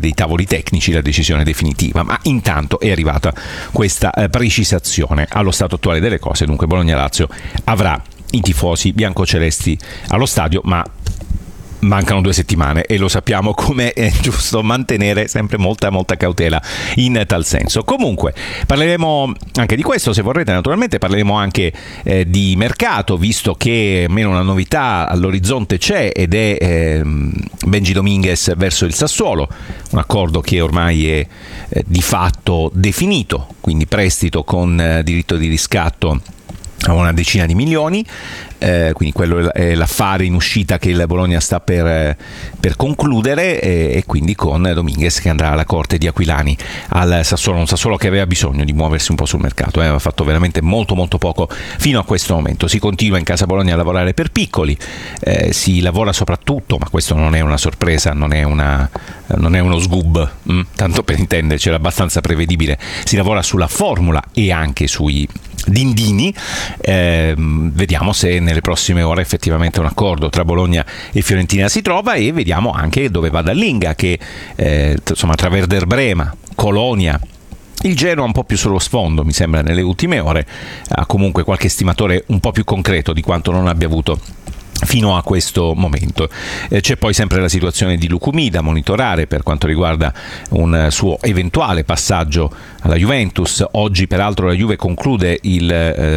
dei tavoli tecnici la decisione definitiva, ma intanto è arrivata questa precisazione. Allo stato attuale delle cose, dunque, Bologna-Lazio avrà i tifosi biancocelesti allo stadio, ma mancano 2 settimane e lo sappiamo come è giusto mantenere sempre molta cautela in tal senso. Comunque parleremo anche di questo, se vorrete, naturalmente parleremo anche di mercato, visto che almeno una novità all'orizzonte c'è, ed è Benji Dominguez verso il Sassuolo, un accordo che ormai è di fatto definito, quindi prestito con diritto di riscatto a una decina di milioni, quindi quello è l'affare in uscita che il Bologna sta per concludere, e quindi con Dominguez che andrà alla corte di Aquilani al Sassuolo, un Sassuolo che aveva bisogno di muoversi un po' sul mercato, aveva fatto veramente molto poco fino a questo momento. Si continua in casa Bologna a lavorare per piccoli, si lavora soprattutto, ma questo non è una sorpresa, non è uno sgub, tanto per intenderci, era abbastanza prevedibile, si lavora sulla formula e anche sui dindini. Vediamo se nelle prossime ore effettivamente un accordo tra Bologna e Fiorentina si trova, e vediamo anche dove va Dallinga, che insomma tra Werder Brema, Colonia, il Genoa un po' più sullo sfondo mi sembra nelle ultime ore, ha comunque qualche stimatore un po' più concreto di quanto non abbia avuto fino a questo momento. C'è poi sempre la situazione di Lucumí da monitorare per quanto riguarda un suo eventuale passaggio alla Juventus. Oggi peraltro la Juve conclude il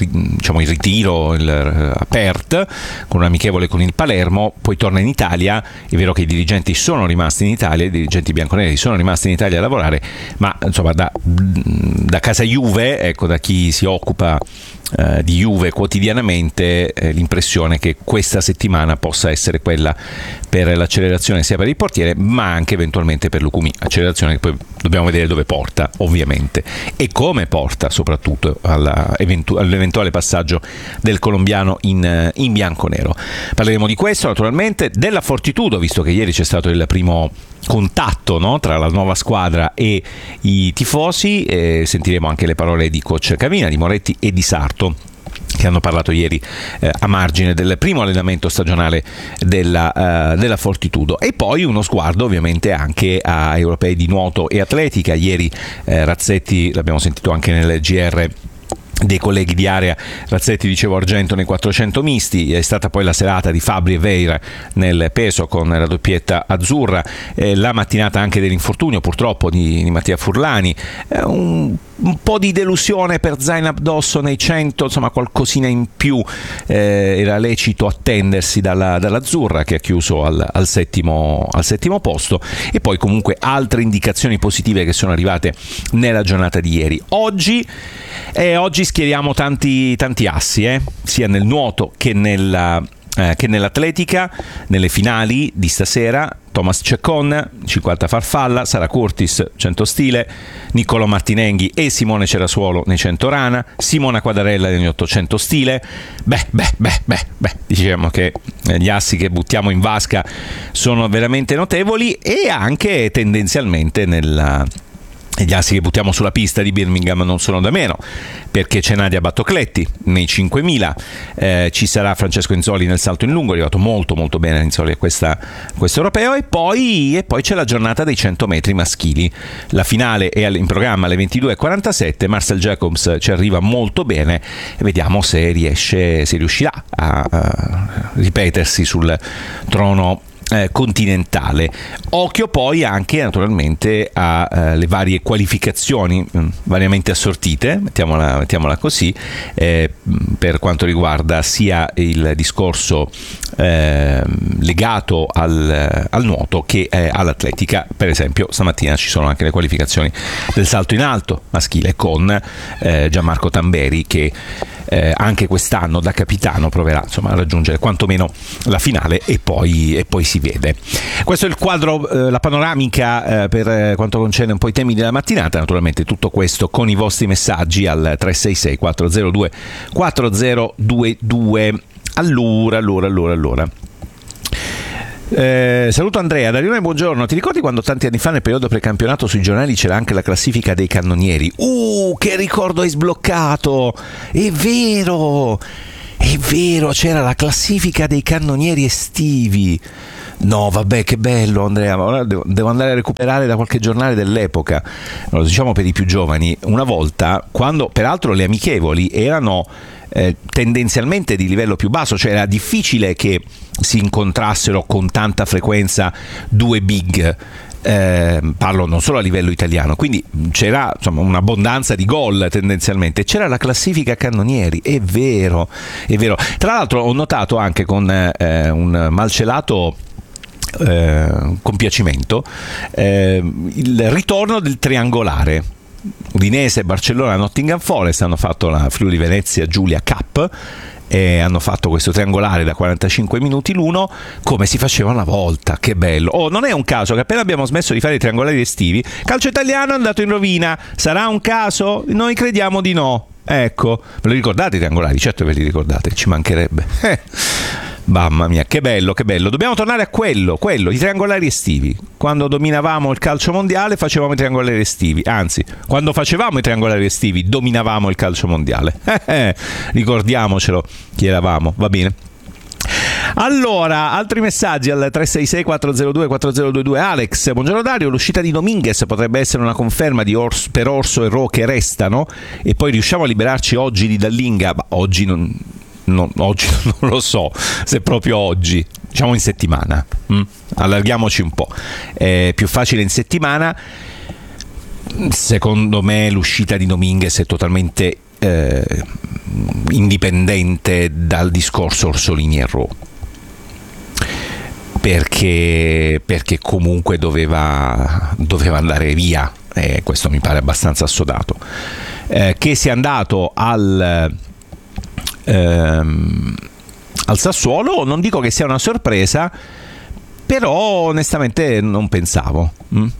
ritiro, aperto con un amichevole con il Palermo, poi torna in Italia. È vero che i dirigenti sono rimasti in Italia, i dirigenti bianconeri sono rimasti in Italia a lavorare, ma insomma da casa Juve, ecco, da chi si occupa di Juve quotidianamente, l'impressione che questa settimana possa essere quella per l'accelerazione sia per il portiere ma anche eventualmente per Lucumí, accelerazione che poi dobbiamo vedere dove porta ovviamente e come porta soprattutto all'eventuale passaggio del colombiano in bianconero. Parleremo di questo naturalmente, della Fortitudo, visto che ieri c'è stato il primo contatto, no, tra la nuova squadra e i tifosi. Sentiremo anche le parole di coach Cavina, di Moretti e di Sarto, che hanno parlato ieri a margine del primo allenamento stagionale della Fortitudo. E poi uno sguardo ovviamente anche a europei di nuoto e atletica. Ieri Razzetti, l'abbiamo sentito anche nel GR dei colleghi di area, Razzetti dicevo argento nei 400 misti, è stata poi la serata di Fabri e Veira nel peso con la doppietta azzurra, la mattinata anche dell'infortunio purtroppo di Mattia Furlani, un po' di delusione per Zainab Dosso nei 100, insomma qualcosina in più era lecito attendersi dall'azzurra, che ha chiuso al settimo posto, e poi comunque altre indicazioni positive che sono arrivate nella giornata di ieri. Oggi schieriamo tanti assi, sia nel nuoto che nell'atletica. Nelle finali di stasera Thomas Ceccon 50 farfalla, Sara Curtis 100 stile, Niccolò Martinenghi e Simone Cerasuolo nei 100 rana, Simona Quadarella negli 800 stile. Diciamo che gli assi che buttiamo in vasca sono veramente notevoli, e anche tendenzialmente gli assi che buttiamo sulla pista di Birmingham non sono da meno, perché c'è Nadia Battocletti nei 5000, ci sarà Francesco Inzoli nel salto in lungo, è arrivato molto bene Inzoli a questo europeo, e poi c'è la giornata dei 100 metri maschili. La finale è in programma alle 22:47, Marcel Jacobs ci arriva molto bene e vediamo se riuscirà a ripetersi sul trono continentale. Occhio poi anche naturalmente alle varie qualificazioni variamente assortite, mettiamola così, per quanto riguarda sia il discorso legato al nuoto che all'atletica. Per esempio stamattina ci sono anche le qualificazioni del salto in alto maschile con Gianmarco Tamberi, che anche quest'anno da capitano proverà a raggiungere quantomeno la finale, e poi si vede. Questo è il quadro, la panoramica per quanto concerne un po' i temi della mattinata. Naturalmente tutto questo con i vostri messaggi al 366 402 4022. Allora. Saluto Andrea da Rione, buongiorno. Ti ricordi quando tanti anni fa nel periodo precampionato sui giornali c'era anche la classifica dei cannonieri? Che ricordo hai sbloccato! È vero, c'era la classifica dei cannonieri estivi. No, vabbè, che bello, Andrea. Ora devo andare a recuperare da qualche giornale dell'epoca. Lo diciamo per i più giovani. Una volta, quando peraltro le amichevoli erano tendenzialmente di livello più basso, cioè era difficile che si incontrassero con tanta frequenza due big. Parlo non solo a livello italiano, quindi c'era insomma un'abbondanza di gol tendenzialmente, c'era la classifica cannonieri, è vero. Tra l'altro ho notato anche con un malcelato compiacimento il ritorno del triangolare. Udinese, Barcellona, Nottingham Forest hanno fatto la Friuli Venezia Giulia Cup e hanno fatto questo triangolare da 45 minuti l'uno, come si faceva una volta. Che bello. Oh, non è un caso che appena abbiamo smesso di fare i triangolari estivi, calcio italiano è andato in rovina. Sarà un caso? Noi crediamo di no. Ecco, ve lo ricordate i triangolari? Certo ve li ricordate, ci mancherebbe. Mamma mia, che bello, che bello. Dobbiamo tornare a quello, i triangolari estivi. Quando dominavamo il calcio mondiale facevamo i triangolari estivi. Anzi, quando facevamo i triangolari estivi dominavamo il calcio mondiale. Ricordiamocelo chi eravamo, va bene. Allora, altri messaggi al 366 402 4022. Alex, buongiorno Dario, l'uscita di Dominguez potrebbe essere una conferma per Orso e Ro che restano e poi riusciamo a liberarci oggi di Dallinga? Oggi non lo so se proprio oggi, diciamo in settimana. Allarghiamoci un po', è più facile in settimana. Secondo me l'uscita di Dominguez è totalmente indipendente dal discorso Orsolini e Ro, perché comunque doveva andare via, questo mi pare abbastanza assodato. Che sia andato al Sassuolo non dico che sia una sorpresa, però onestamente non pensavo.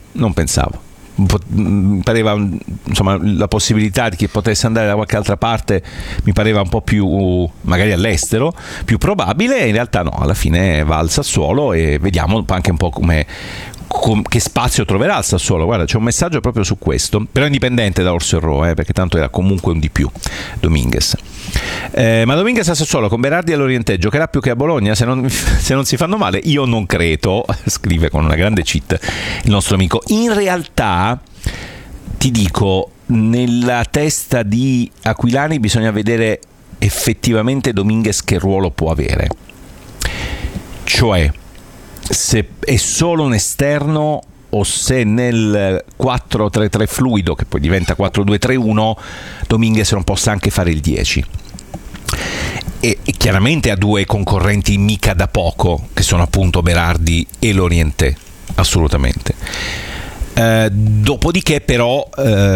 Pareva, insomma, la possibilità di che potesse andare da qualche altra parte mi pareva un po' più, magari all'estero, più probabile. In realtà no, alla fine va al Sassuolo e vediamo anche un po' che spazio troverà il Sassuolo. Guarda, c'è un messaggio proprio su questo, però indipendente da Orso e Ro, perché tanto era comunque un di più Dominguez. Ma Dominguez a Sassuolo con Berardi all'Orientè giocherà più che a Bologna se non si fanno male? Io non credo, scrive con una grande cheat il nostro amico. In realtà ti dico, nella testa di Aquilani bisogna vedere effettivamente Dominguez che ruolo può avere, cioè se è solo un esterno o se nel 4-3-3 fluido, che poi diventa 4-2-3-1, Dominguez non possa anche fare il 10. E chiaramente ha due concorrenti mica da poco, che sono appunto Berardi e Lorientè, assolutamente. Dopodiché però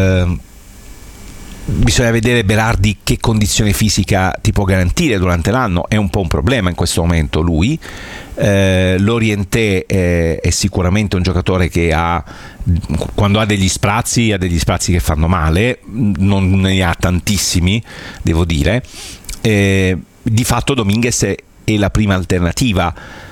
bisogna vedere Berardi che condizione fisica ti può garantire durante l'anno, è un po' un problema in questo momento lui. Lorientè è sicuramente un giocatore che quando ha degli sprazzi che fanno male, non ne ha tantissimi, devo dire. Di fatto Dominguez è la prima alternativa,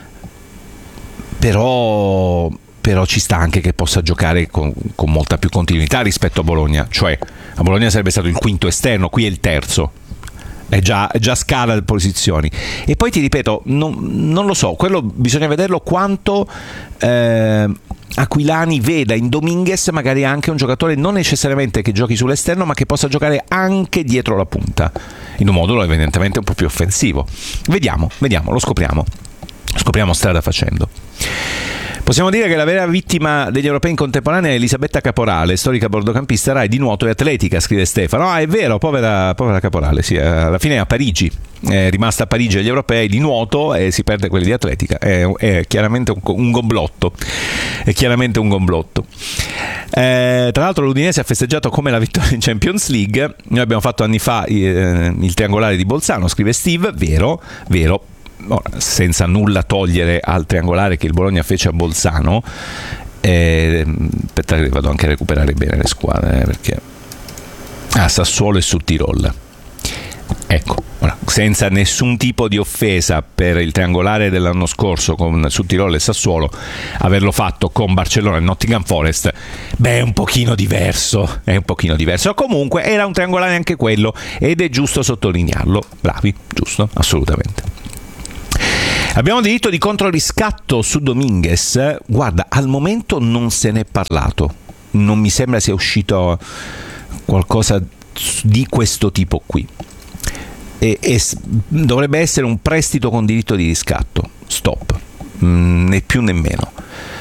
però ci sta anche che possa giocare con molta più continuità rispetto a Bologna, cioè a Bologna sarebbe stato il quinto esterno, qui è il terzo. È già scala le posizioni. E poi ti ripeto, non lo so, quello bisogna vederlo quanto Aquilani veda in Dominguez magari anche un giocatore non necessariamente che giochi sull'esterno, ma che possa giocare anche dietro la punta, in un modulo evidentemente un po' più offensivo. Vediamo, lo scopriamo strada facendo. Possiamo dire che la vera vittima degli europei in contemporanea è Elisabetta Caporale, storica bordocampista Rai di nuoto e atletica, scrive Stefano. È vero, povera Caporale, sì, alla fine è a Parigi, è rimasta a Parigi agli europei di nuoto e si perde quelli di atletica. È chiaramente un gomblotto. Tra l'altro l'Udinese ha festeggiato come la vittoria in Champions League. Noi abbiamo fatto anni fa il triangolare di Bolzano, scrive Steve. Vero. Senza nulla togliere al triangolare che il Bologna fece a Bolzano. Aspettate che vado anche a recuperare bene le squadre, perché Sassuolo e Südtirol, ecco, senza nessun tipo di offesa per il triangolare dell'anno scorso con Südtirol e Sassuolo, averlo fatto con Barcellona e Nottingham Forest è un pochino diverso. Comunque era un triangolare anche quello ed è giusto sottolinearlo. Bravi, giusto, assolutamente. Abbiamo diritto di controriscatto su Dominguez. Guarda, al momento non se n'è parlato. Non mi sembra sia uscito qualcosa di questo tipo qui. E dovrebbe essere un prestito con diritto di riscatto. Stop. Né più né meno.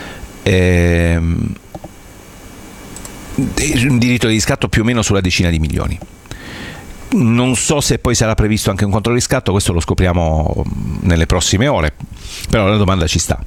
Un diritto di riscatto più o meno sulla decina di milioni. Non so se poi sarà previsto anche un controriscatto, questo lo scopriamo nelle prossime ore, però la domanda ci sta.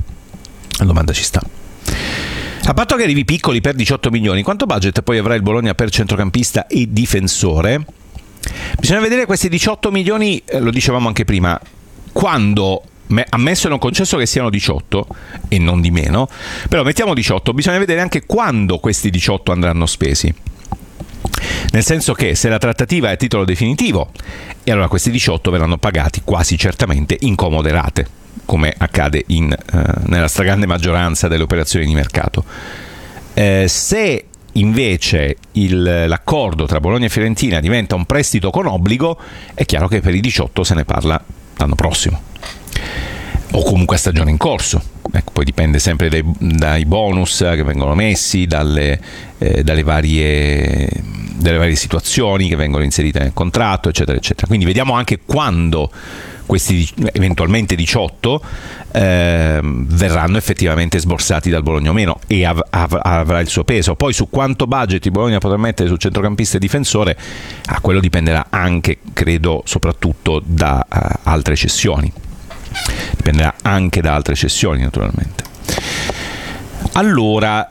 A patto che arrivi piccoli per 18 milioni, quanto budget poi avrà il Bologna per centrocampista e difensore? Bisogna vedere questi 18 milioni, lo dicevamo anche prima, quando, ammesso e non concesso che siano 18 e non di meno, però mettiamo 18, bisogna vedere anche quando questi 18 andranno spesi. Nel senso che se la trattativa è a titolo definitivo, e allora questi 18 verranno pagati quasi certamente in comode rate, come accade nella stragrande maggioranza delle operazioni di mercato. Se invece l'accordo tra Bologna e Fiorentina diventa un prestito con obbligo, è chiaro che per i 18 se ne parla l'anno prossimo, o comunque a stagione in corso. Ecco, poi dipende sempre dai bonus che vengono messi, dalle varie situazioni che vengono inserite nel contratto, eccetera, eccetera. Quindi vediamo anche quando questi eventualmente 18 verranno effettivamente sborsati dal Bologna o meno, e avrà il suo peso. Poi su quanto budget il Bologna potrà mettere su centrocampista e difensore, quello dipenderà anche, credo, soprattutto da altre cessioni. Dipenderà anche da altre cessioni, naturalmente. Allora,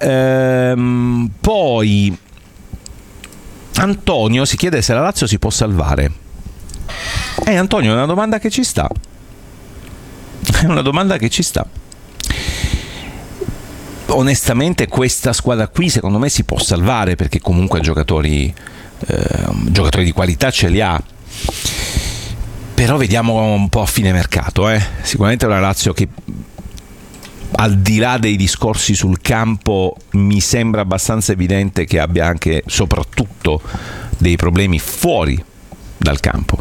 poi Antonio si chiede se la Lazio si può salvare. Antonio, è una domanda che ci sta. Onestamente questa squadra qui secondo me si può salvare, perché comunque giocatori di qualità ce li ha. Però vediamo un po' a fine mercato. Sicuramente è una Lazio che, al di là dei discorsi sul campo, mi sembra abbastanza evidente che abbia anche, soprattutto, dei problemi fuori dal campo.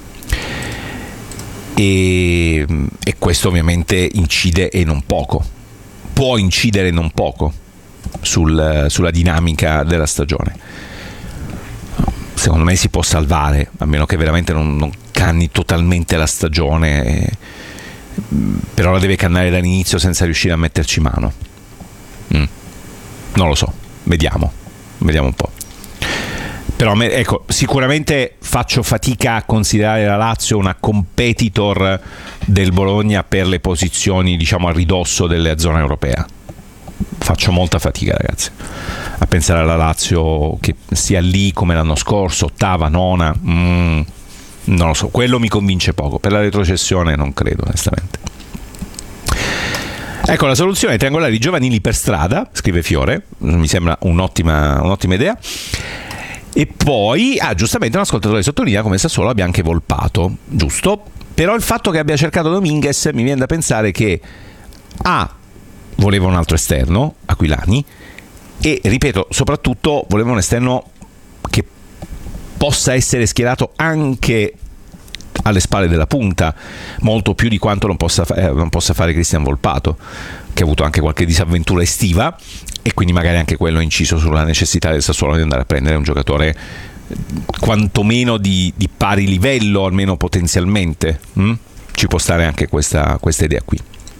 E questo ovviamente incide, e non poco. Può incidere non poco sulla dinamica della stagione. Secondo me si può salvare, a meno che veramente non canni totalmente la stagione, però la deve cannare dall'inizio senza riuscire a metterci mano. Non lo so, vediamo un po'. Però ecco, sicuramente faccio fatica a considerare la Lazio una competitor del Bologna per le posizioni, diciamo, a ridosso della zona europea. Faccio molta fatica, ragazzi, a pensare alla Lazio che sia lì come l'anno scorso, ottava, nona. Non lo so, quello mi convince poco. Per la retrocessione non credo, onestamente. Ecco, la soluzione: triangolari giovanili per strada, scrive Fiore. Mi sembra un'ottima idea. E poi, giustamente un ascoltatore sottolinea come Sassuolo abbia anche Volpato, giusto? Però il fatto che abbia cercato Dominguez mi viene da pensare che voleva un altro esterno, Aquilani, e ripeto, soprattutto voleva un esterno che possa essere schierato anche alle spalle della punta, molto più di quanto non possa fare Cristian Volpato, che ha avuto anche qualche disavventura estiva, e quindi magari anche quello ha inciso sulla necessità del Sassuolo di andare a prendere un giocatore quantomeno di pari livello, almeno potenzialmente. Ci può stare anche questa idea qui.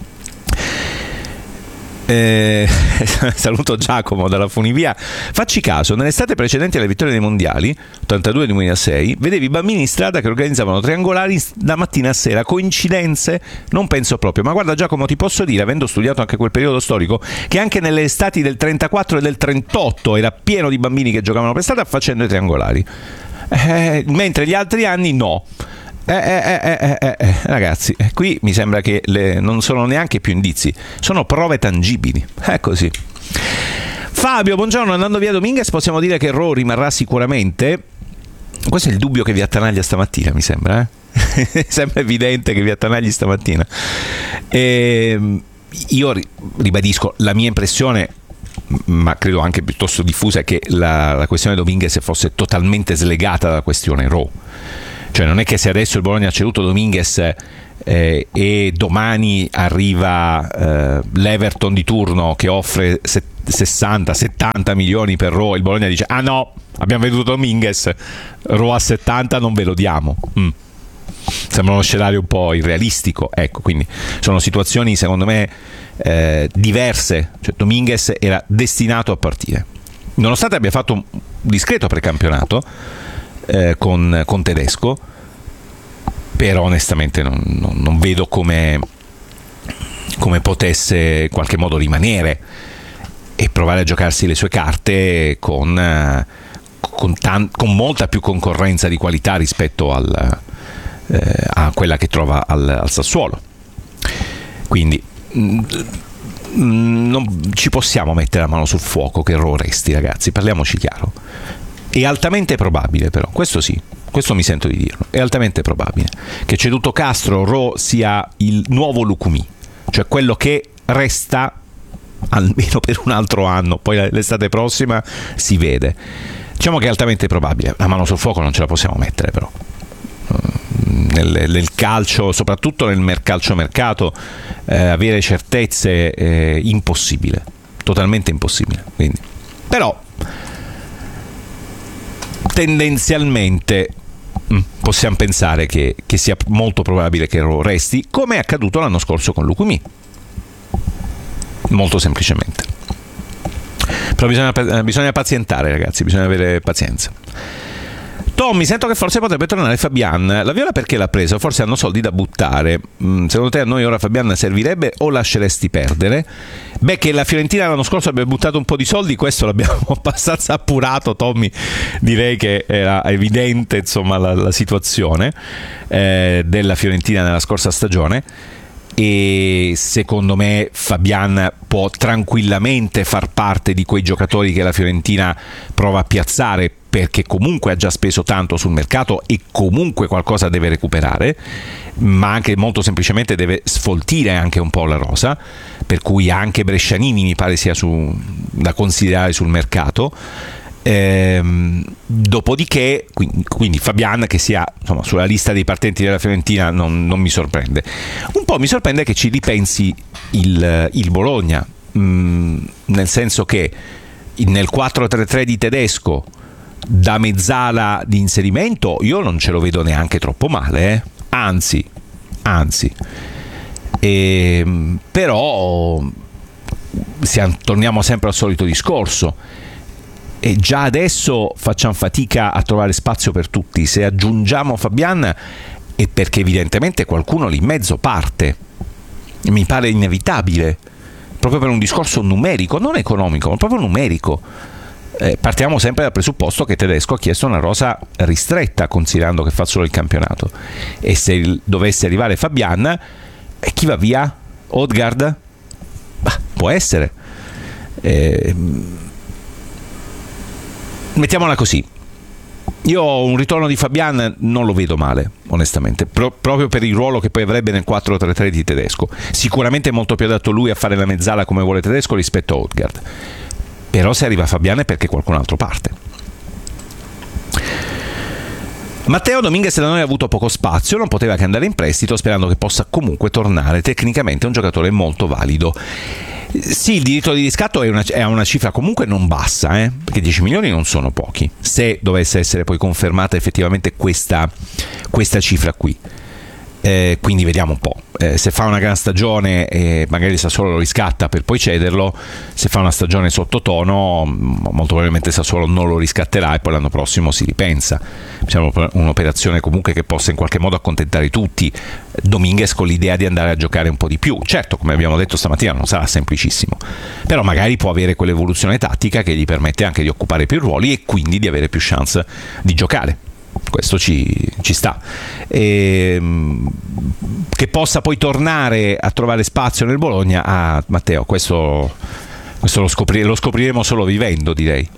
Saluto Giacomo dalla Funivia. Facci caso, nell'estate precedente alle vittorie dei mondiali 82-2006 vedevi bambini in strada che organizzavano triangolari da mattina a sera. Coincidenze? Non penso proprio. Ma guarda Giacomo, ti posso dire, avendo studiato anche quel periodo storico, che anche nelle estati del 34 e del 38 era pieno di bambini che giocavano per strada facendo i triangolari, mentre gli altri anni no. Ragazzi, qui mi sembra che non sono neanche più indizi, sono prove tangibili. È così. Fabio, buongiorno. Andando via Dominguez, possiamo dire che Ro rimarrà sicuramente? Questo è il dubbio che vi attanaglia stamattina, mi sembra. Sembra evidente che vi attanagli stamattina. Io ribadisco la mia impressione, ma credo anche piuttosto diffusa, è che la questione Dominguez fosse totalmente slegata dalla questione Ro. Cioè non è che se adesso il Bologna ha ceduto Dominguez e domani arriva l'Everton di turno che offre 60-70 milioni per Ro, il Bologna dice ah no, abbiamo venduto Dominguez, Ro a 70 non ve lo diamo. Sembra uno scenario un po' irrealistico, ecco, quindi sono situazioni secondo me diverse. Cioè Dominguez era destinato a partire, nonostante abbia fatto un discreto precampionato con Tedesco, però onestamente non vedo come potesse in qualche modo rimanere e provare a giocarsi le sue carte con molta più concorrenza di qualità rispetto a quella che trova al Sassuolo. Quindi non ci possiamo mettere la mano sul fuoco che Ro resti, ragazzi, parliamoci chiaro. È altamente probabile, però, questo sì, questo mi sento di dirlo, è altamente probabile che ceduto Castro Ro sia il nuovo Lukumi, cioè quello che resta almeno per un altro anno, poi l'estate prossima si vede. Diciamo che è altamente probabile, la mano sul fuoco non ce la possiamo mettere, però nel calcio, soprattutto nel calciomercato, avere certezze è impossibile, totalmente impossibile. Quindi, però tendenzialmente possiamo pensare che sia molto probabile che Ro resti, come è accaduto l'anno scorso con Lukumi, molto semplicemente. Però bisogna pazientare, ragazzi, bisogna avere pazienza. Tommy, sento che forse potrebbe tornare Fabian. La Viola perché l'ha preso? Forse hanno soldi da buttare. Secondo te a noi ora Fabian servirebbe o lasceresti perdere? Beh, che la Fiorentina l'anno scorso abbia buttato un po' di soldi, questo l'abbiamo abbastanza appurato, Tommy. Direi che era evidente, insomma, la situazione della Fiorentina nella scorsa stagione. E secondo me Fabian può tranquillamente far parte di quei giocatori che la Fiorentina prova a piazzare, perché comunque ha già speso tanto sul mercato e comunque qualcosa deve recuperare, ma anche molto semplicemente deve sfoltire anche un po' la rosa, per cui anche Brescianini mi pare sia da considerare sul mercato. Dopodiché quindi Fabian che sia, insomma, sulla lista dei partenti della Fiorentina non mi sorprende. Un po' mi sorprende che ci ripensi il Bologna, nel senso che nel 4-3-3 di Tedesco da mezzala di inserimento io non ce lo vedo neanche troppo male, anzi però torniamo sempre al solito discorso. E già adesso facciamo fatica a trovare spazio per tutti. Se aggiungiamo Fabian è perché evidentemente qualcuno lì in mezzo parte. Mi pare inevitabile, proprio per un discorso numerico, non economico, ma proprio numerico. Partiamo sempre dal presupposto che Tedesco ha chiesto una rosa ristretta, considerando che fa solo il campionato. E se dovesse arrivare Fabian, chi va via? Odegaard? Può essere. Mettiamola così, io un ritorno di Fabian non lo vedo male, onestamente, proprio per il ruolo che poi avrebbe nel 4-3-3 di Tedesco. Sicuramente è molto più adatto lui a fare la mezzala come vuole Tedesco rispetto a Odegaard, però se arriva Fabian è perché qualcun altro parte. Matteo Dominguez da noi ha avuto poco spazio, non poteva che andare in prestito, sperando che possa comunque tornare. Tecnicamente è un giocatore molto valido. Sì, il diritto di riscatto è una cifra comunque non bassa, perché 10 milioni non sono pochi, se dovesse essere poi confermata effettivamente questa cifra qui. Quindi vediamo un po'. Se fa una gran stagione e magari il Sassuolo lo riscatta per poi cederlo, se fa una stagione sottotono molto probabilmente il Sassuolo non lo riscatterà e poi l'anno prossimo si ripensa. Diciamo un'operazione comunque che possa in qualche modo accontentare tutti. Dominguez con l'idea di andare a giocare un po' di più. Certo, come abbiamo detto stamattina, non sarà semplicissimo, però magari può avere quell'evoluzione tattica che gli permette anche di occupare più ruoli e quindi di avere più chance di giocare. Questo ci sta. Che possa poi tornare a trovare spazio nel Bologna, Matteo, questo lo scopriremo solo vivendo, direi.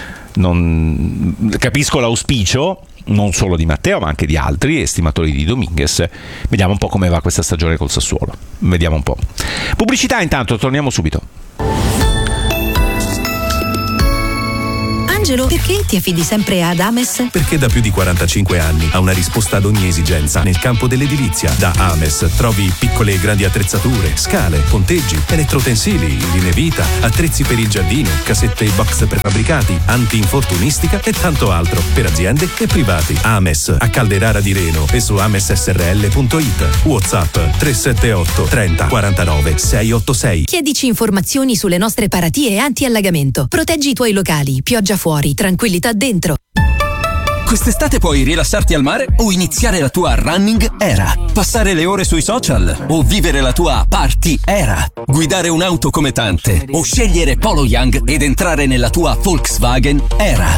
Capisco l'auspicio non solo di Matteo ma anche di altri estimatori di Dominguez. Vediamo un po' come va questa stagione col Sassuolo, vediamo un po'. Pubblicità, intanto torniamo subito. Angelo, perché ti affidi sempre ad Ames? Perché da più di 45 anni ha una risposta ad ogni esigenza nel campo dell'edilizia. Da Ames trovi piccole e grandi attrezzature, scale, ponteggi, elettrotensili, linee vita, attrezzi per il giardino, casette e box prefabbricati, anti-infortunistica e tanto altro per aziende e privati. Ames a Calderara di Reno e su amessrl.it. WhatsApp 378 30 49 686. Chiedici informazioni sulle nostre paratie anti-allagamento. Proteggi i tuoi locali, pioggia fuori, tranquillità dentro. Quest'estate puoi rilassarti al mare o iniziare la tua running era. Passare le ore sui social o vivere la tua party era. Guidare un'auto come tante o scegliere Polo Young ed entrare nella tua Volkswagen era.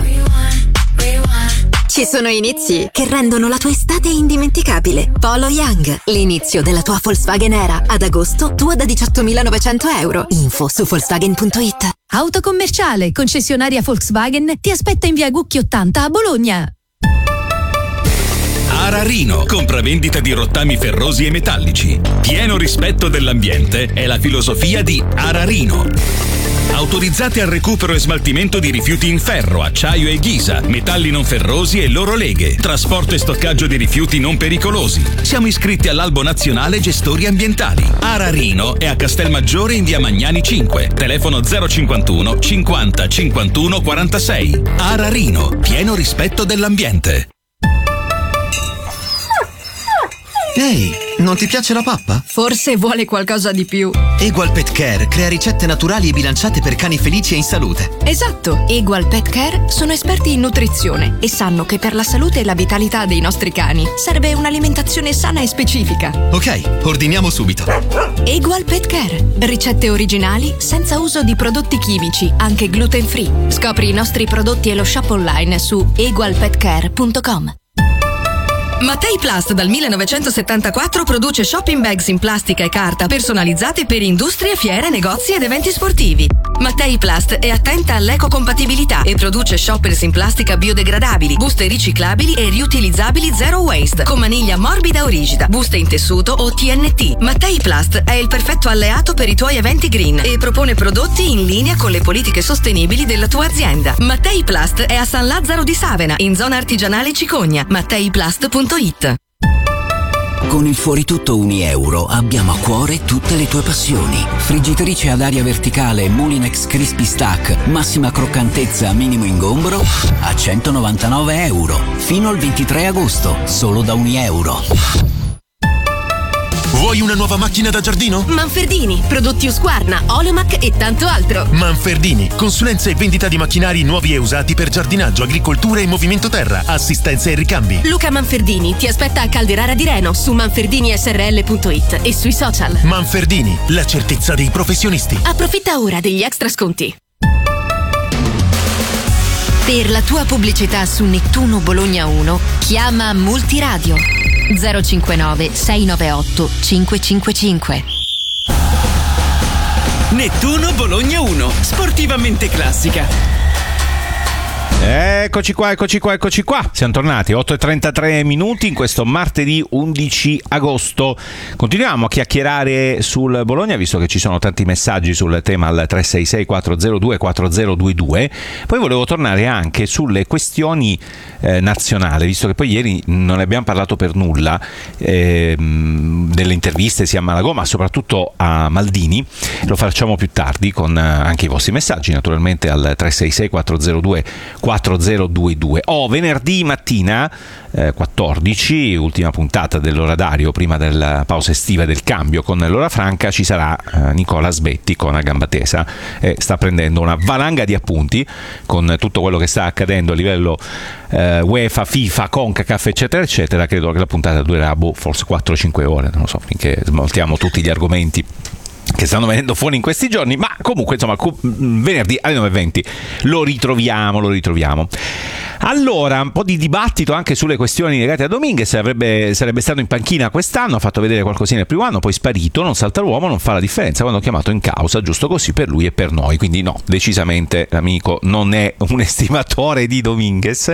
Ci sono inizi che rendono la tua estate indimenticabile. Polo Young, l'inizio della tua Volkswagen era. Ad agosto, tua da 18.900 euro. Info su Volkswagen.it. Autocommerciale, concessionaria Volkswagen, ti aspetta in via Gucchi 80 a Bologna. Ararino, compravendita di rottami ferrosi e metallici. Pieno rispetto dell'ambiente è la filosofia di Ararino. Autorizzati al recupero e smaltimento di rifiuti in ferro, acciaio e ghisa, metalli non ferrosi e loro leghe, trasporto e stoccaggio di rifiuti non pericolosi. Siamo iscritti all'Albo Nazionale Gestori Ambientali. Ararino è a Castelmaggiore in via Magnani 5, telefono 051 50 51 46. Ararino, pieno rispetto dell'ambiente. Ehi, non ti piace la pappa? Forse vuole qualcosa di più. Egual Pet Care crea ricette naturali e bilanciate per cani felici e in salute. Esatto, Egual Pet Care sono esperti in nutrizione e sanno che per la salute e la vitalità dei nostri cani serve un'alimentazione sana e specifica. Ok, ordiniamo subito. Egual Pet Care, ricette originali senza uso di prodotti chimici, anche gluten free. Scopri i nostri prodotti e lo shop online su egualpetcare.com. Mattei Plast dal 1974 produce shopping bags in plastica e carta personalizzate per industrie, fiere, negozi ed eventi sportivi. Mattei Plast è attenta all'ecocompatibilità e produce shoppers in plastica biodegradabili, buste riciclabili e riutilizzabili zero waste, con maniglia morbida o rigida, buste in tessuto o TNT. Mattei Plast è il perfetto alleato per i tuoi eventi green e propone prodotti in linea con le politiche sostenibili della tua azienda. Mattei Plast è a San Lazzaro di Savena, in zona artigianale Cicogna. MatteiPlast.it. Con il Fuoritutto €1 abbiamo a cuore tutte le tue passioni. Friggitrice ad aria verticale Moulinex Crispy Stack, massima croccantezza, minimo ingombro, a €199. Fino al 23 agosto, solo da €1. Vuoi una nuova macchina da giardino? Manfredini, prodotti Husqvarna, Oleomac e tanto altro. Manfredini, consulenza e vendita di macchinari nuovi e usati per giardinaggio, agricoltura e movimento terra, assistenza e ricambi. Luca Manfredini ti aspetta a Calderara di Reno su manferdinisrl.it e sui social. Manfredini, la certezza dei professionisti. Approfitta ora degli extra sconti. Per la tua pubblicità su Nettuno Bologna 1, chiama Multiradio 059 698 555. Nettuno Bologna 1, sportivamente classica. Eccoci qua. Siamo tornati 8:33 minuti in questo martedì 11 agosto. Continuiamo a chiacchierare sul Bologna, visto che ci sono tanti messaggi sul tema al 366 402 4022. Poi volevo tornare anche sulle questioni nazionali, visto che poi ieri non ne abbiamo parlato per nulla delle interviste sia a Malagò ma soprattutto a Maldini. Lo facciamo più tardi con anche i vostri messaggi, naturalmente al 366 402 4022. Venerdì mattina 14, ultima puntata dell'orario prima della pausa estiva del cambio con l'ora franca, ci sarà Nicola Sbetti con A Gamba Tesa, sta prendendo una valanga di appunti con tutto quello che sta accadendo a livello UEFA, FIFA, CONCACAF eccetera eccetera. Credo che la puntata durerà forse 4-5 ore, non lo so, finché smaltiamo tutti gli argomenti che stanno venendo fuori in questi giorni, ma comunque insomma venerdì alle 9:20 lo ritroviamo. Allora, un po' di dibattito anche sulle questioni legate a Dominguez. Sarebbe stato in panchina quest'anno, ha fatto vedere qualcosina il primo anno, poi sparito, non salta l'uomo, non fa la differenza quando ho chiamato in causa, giusto così per lui e per noi. Quindi no, decisamente l'amico non è un estimatore di Dominguez.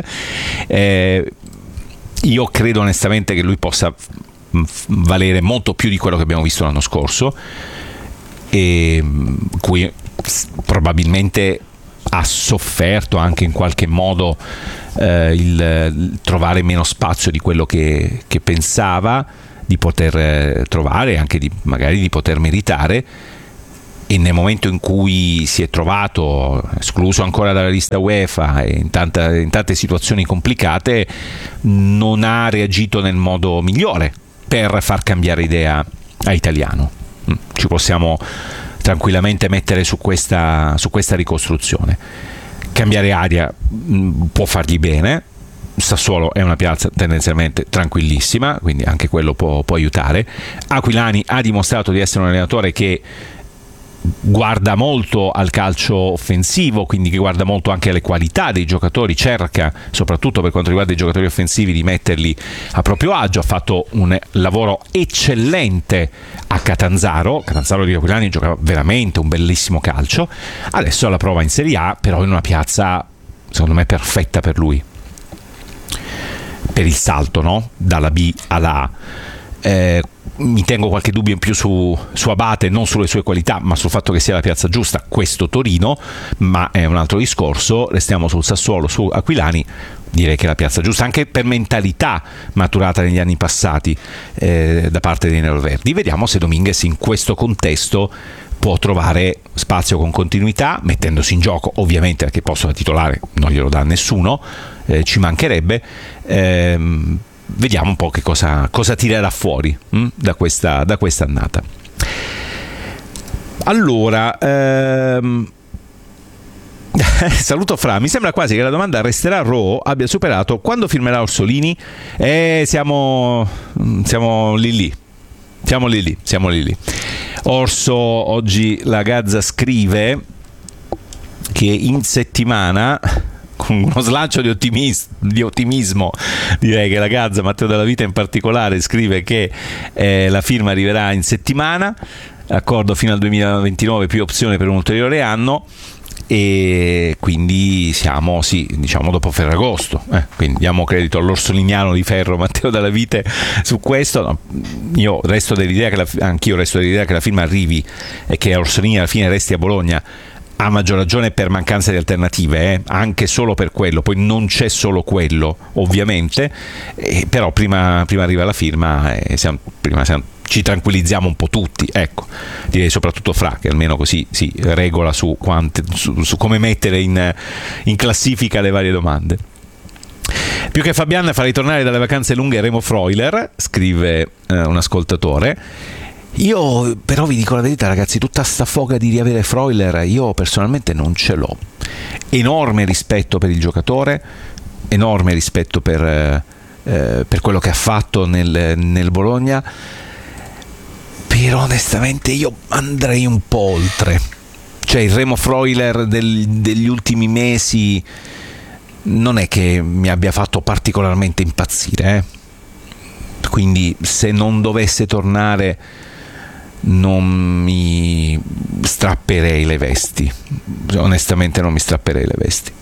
Io credo onestamente che lui possa valere molto più di quello che abbiamo visto l'anno scorso, e cui probabilmente ha sofferto anche in qualche modo il trovare meno spazio di quello che pensava di poter trovare, anche magari di poter meritare, e nel momento in cui si è trovato escluso ancora dalla lista UEFA e in tante situazioni complicate, non ha reagito nel modo migliore per far cambiare idea a Italiano. Ci possiamo tranquillamente mettere su questa ricostruzione. Cambiare aria può fargli bene. Sassuolo è una piazza tendenzialmente tranquillissima, quindi anche quello può aiutare. Aquilani ha dimostrato di essere un allenatore che guarda molto al calcio offensivo, quindi che guarda molto anche alle qualità dei giocatori, cerca soprattutto per quanto riguarda i giocatori offensivi di metterli a proprio agio. Ha fatto un lavoro eccellente a Catanzaro di Aquilani, giocava veramente un bellissimo calcio, adesso alla prova in Serie A, però in una piazza secondo me perfetta per lui, per il salto, no? Dalla B alla A. Mi tengo qualche dubbio in più su Abate, non sulle sue qualità, ma sul fatto che sia la piazza giusta, questo Torino, ma è un altro discorso. Restiamo sul Sassuolo, su Aquilani, direi che è la piazza giusta, anche per mentalità maturata negli anni passati da parte dei neroverdi. Vediamo se Dominguez in questo contesto può trovare spazio con continuità, mettendosi in gioco, ovviamente, perché posto da titolare non glielo dà nessuno, ci mancherebbe. Vediamo un po' che cosa tirerà fuori da questa annata. Allora, saluto Fra, mi sembra quasi che la domanda resterà Ro abbia superato quando firmerà Orsolini. Siamo lì. Orso, oggi la Gazza scrive che in settimana, con uno slancio di ottimismo, direi che la Gazza, Matteo Dalla Vita in particolare, scrive che la firma arriverà in settimana, accordo fino al 2029 più opzione per un ulteriore anno, e quindi siamo, sì, diciamo dopo Ferragosto, quindi diamo credito all'orsoliniano di ferro Matteo Dalla Vite su questo. No, anch'io resto dell'idea che la firma arrivi e che Orsolini alla fine resti a Bologna, a maggior ragione per mancanza di alternative, anche solo per quello. Poi non c'è solo quello, ovviamente, però prima arriva la firma e ci tranquillizziamo un po' tutti, ecco, direi soprattutto Fra, che almeno così si regola su come mettere in classifica le varie domande. Più che Fabian farei tornare dalle vacanze lunghe Remo Freuler, scrive un ascoltatore. Io però vi dico la verità, ragazzi, tutta sta foga di riavere Freuler io personalmente non ce l'ho. Enorme rispetto per il giocatore, enorme rispetto per quello che ha fatto nel Bologna, però onestamente io andrei un po' oltre. Cioè il Remo Freuler degli ultimi mesi non è che mi abbia fatto particolarmente impazzire, quindi se non dovesse tornare non mi strapperei le vesti, onestamente non mi strapperei le vesti.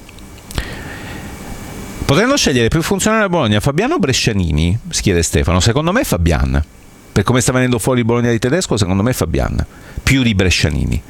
Potendo scegliere più funzionare a Bologna, Fabiano o Brescianini, si chiede Stefano. Secondo me Fabian, per come sta venendo fuori il Bologna di Tedesco, secondo me Fabian più di Brescianini.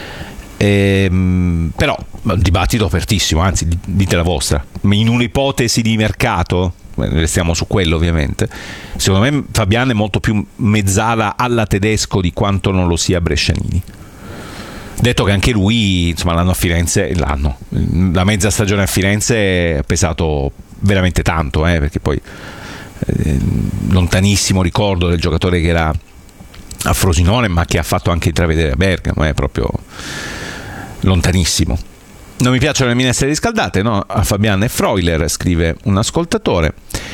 Però un dibattito apertissimo, anzi dite la vostra. In un'ipotesi di mercato, restiamo su quello ovviamente, secondo me Fabian è molto più mezzala alla Tedesco di quanto non lo sia Brescianini. Detto che anche lui, insomma, l'anno a Firenze, la mezza stagione a Firenze è pesato veramente tanto, perché poi lontanissimo ricordo del giocatore che era a Frosinone, ma che ha fatto anche intravedere a Bergamo, è proprio lontanissimo. Non mi piacciono le minestre riscaldate, no? A Fabian e Freuler, scrive un ascoltatore.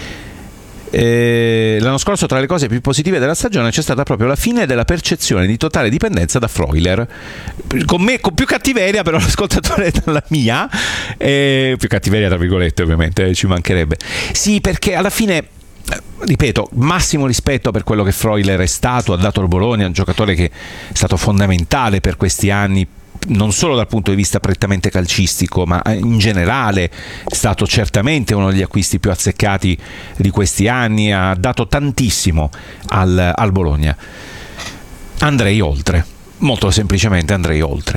L'anno scorso tra le cose più positive della stagione c'è stata proprio la fine della percezione di totale dipendenza da Freuler, con me con più cattiveria, però l'ascoltatore dalla mia, più cattiveria tra virgolette ovviamente, ci mancherebbe. Sì, perché alla fine, ripeto, massimo rispetto per quello che Freuler è stato, ha dato al Bologna, un giocatore che è stato fondamentale per questi anni, non solo dal punto di vista prettamente calcistico, ma in generale è stato certamente uno degli acquisti più azzeccati di questi anni, ha dato tantissimo al Bologna. Andrei oltre, molto semplicemente andrei oltre.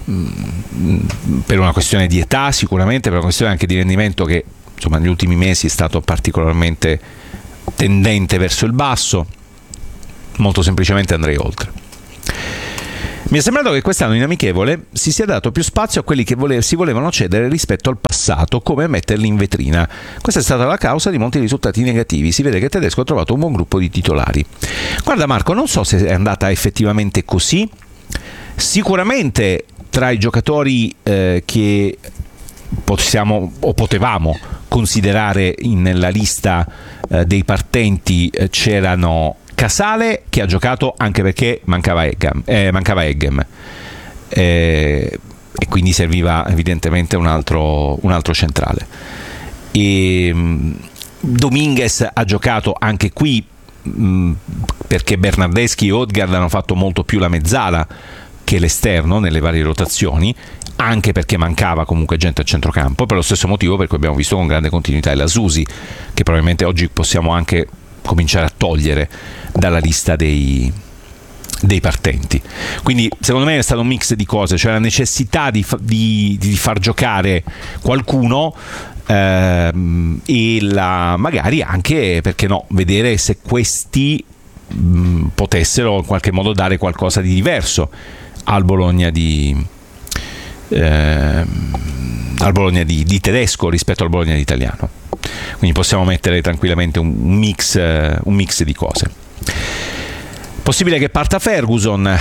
per una questione di età sicuramente, per una questione anche di rendimento che insomma negli ultimi mesi è stato particolarmente tendente verso il basso. Molto semplicemente andrei oltre. Mi è sembrato che quest'anno in amichevole si sia dato più spazio a quelli che si volevano cedere rispetto al passato, come metterli in vetrina. Questa è stata la causa di molti risultati negativi. Si vede che Tedesco ha trovato un buon gruppo di titolari. Guarda Marco, non so se è andata effettivamente così. Sicuramente tra i giocatori che possiamo o potevamo considerare nella lista dei partenti c'erano Casale, che ha giocato anche perché mancava Eggem, e quindi serviva evidentemente un altro centrale. E Dominguez ha giocato anche qui perché Bernardeschi e Odegaard hanno fatto molto più la mezzala che l'esterno nelle varie rotazioni, anche perché mancava comunque gente a centrocampo, per lo stesso motivo per cui abbiamo visto con grande continuità la Susi, che probabilmente oggi possiamo anche cominciare a togliere dalla lista dei partenti. Quindi secondo me è stato un mix di cose, cioè la necessità di far giocare qualcuno e magari anche, perché no, vedere se questi potessero in qualche modo dare qualcosa di diverso al Bologna di Tedesco rispetto al Bologna di Italiano. Quindi possiamo mettere tranquillamente un mix di cose. Possibile che parta Ferguson?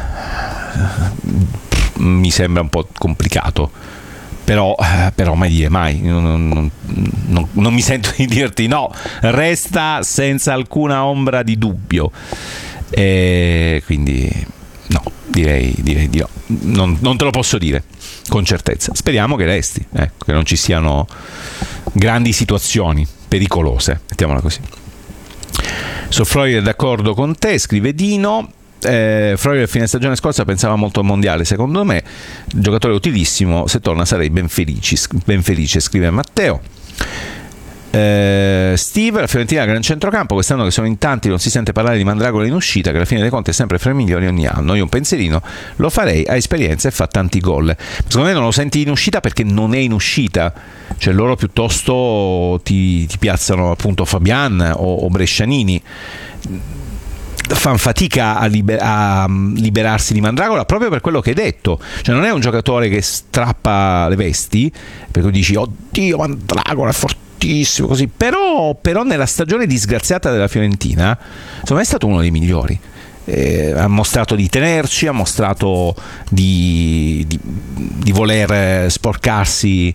Mi sembra un po' complicato, però mai dire mai. Non mi sento di dirti no, resta senza alcuna ombra di dubbio, quindi no, direi di no. Non te lo posso dire con certezza. Speriamo che resti, che non ci siano grandi situazioni pericolose, mettiamola così. Freuler è d'accordo con te, scrive Dino. Freuler a fine stagione scorsa pensava molto al mondiale, secondo me giocatore utilissimo, se torna sarei ben felice, scrive Matteo. Steve, la Fiorentina ha gran centrocampo, quest'anno che sono in tanti non si sente parlare di Mandragola in uscita, che alla fine dei conti è sempre fra i migliori ogni anno. Io un pensierino lo farei, ha esperienza e fa tanti gol. Secondo me non lo senti in uscita perché non è in uscita, cioè loro piuttosto ti piazzano appunto Fabian o Brescianini. Fan fatica a liberarsi di Mandragola proprio per quello che hai detto, cioè non è un giocatore che strappa le vesti, per cui dici oddio Mandragola è fortissimo così, però nella stagione disgraziata della Fiorentina insomma è stato uno dei migliori. Ha mostrato di tenerci, ha mostrato di voler sporcarsi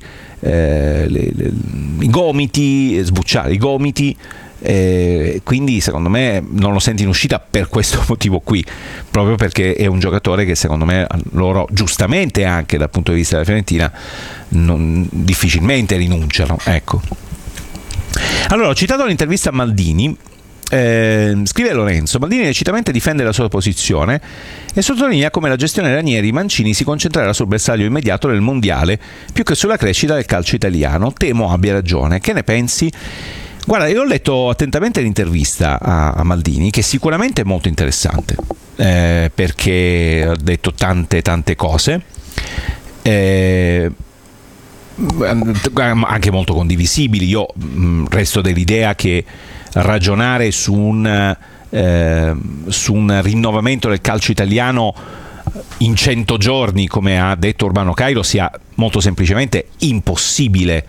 i gomiti, sbucciare i gomiti. Quindi secondo me non lo senti in uscita per questo motivo qui, proprio perché è un giocatore che secondo me loro giustamente anche dal punto di vista della Fiorentina difficilmente rinunciano, ecco. Allora, ho citato l'intervista a Maldini. Scrive Lorenzo: Maldini decisamente difende la sua posizione e sottolinea come la gestione Ranieri Mancini si concentrerà sul bersaglio immediato del mondiale più che sulla crescita del calcio italiano. Temo abbia ragione. Che ne pensi? Guarda, io ho letto attentamente l'intervista a Maldini, che sicuramente è molto interessante, perché ha detto tante cose, anche molto condivisibili. Io resto dell'idea che ragionare su un rinnovamento del calcio italiano in 100 giorni, come ha detto Urbano Cairo, sia molto semplicemente impossibile.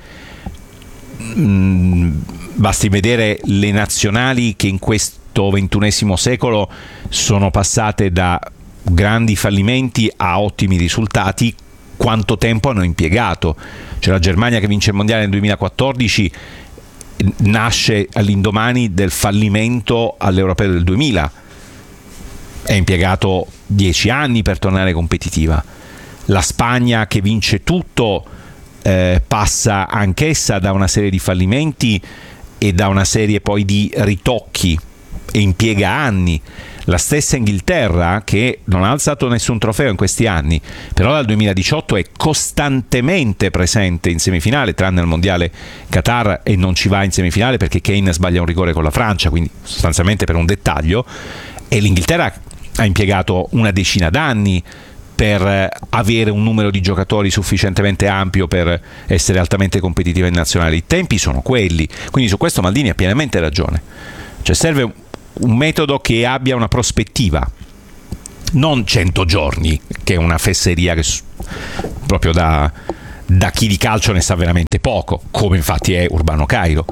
Basti vedere le nazionali che in questo XXI secolo sono passate da grandi fallimenti a ottimi risultati, quanto tempo hanno impiegato. Cioè la Germania che vince il mondiale nel 2014 nasce all'indomani del fallimento all'Europeo del 2000, è impiegato 10 anni per tornare competitiva. La Spagna che vince tutto passa anch'essa da una serie di fallimenti e da una serie poi di ritocchi e impiega anni. La stessa Inghilterra, che non ha alzato nessun trofeo in questi anni, però dal 2018 è costantemente presente in semifinale, tranne il mondiale Qatar, e non ci va in semifinale perché Kane sbaglia un rigore con la Francia, quindi sostanzialmente per un dettaglio. E l'Inghilterra ha impiegato una decina d'anni per avere un numero di giocatori sufficientemente ampio per essere altamente competitiva in nazionale. I tempi sono quelli, quindi su questo Maldini ha pienamente ragione. Cioè serve un metodo che abbia una prospettiva, non 100 giorni, che è una fesseria che proprio da chi di calcio ne sa veramente poco, come infatti è Urbano Cairo.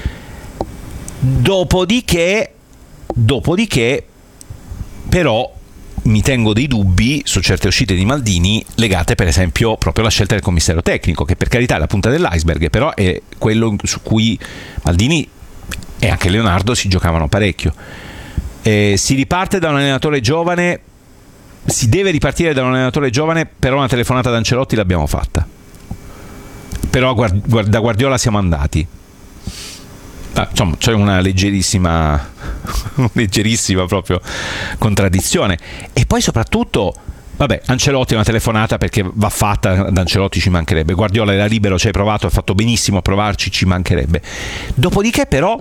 Dopodiché però mi tengo dei dubbi su certe uscite di Maldini legate per esempio proprio alla scelta del commissario tecnico, che per carità è la punta dell'iceberg, però è quello su cui Maldini e anche Leonardo si giocavano parecchio. Si riparte da un allenatore giovane, si deve ripartire da un allenatore giovane, però una telefonata ad Ancelotti l'abbiamo fatta, però da Guardiola siamo andati. Insomma, c'è una leggerissima proprio contraddizione. E poi soprattutto, vabbè, Ancelotti è una telefonata perché va fatta, ad Ancelotti ci mancherebbe, Guardiola era libero, ci hai provato, ha fatto benissimo a provarci, ci mancherebbe. Dopodiché però